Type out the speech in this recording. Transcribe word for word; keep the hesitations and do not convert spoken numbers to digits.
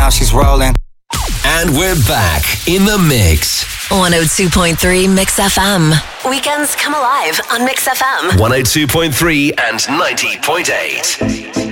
now she's rolling. And we're back in the mix. one oh two point three Mix F M. Weekends come alive on Mix F M. one oh two point three and ninety point eight.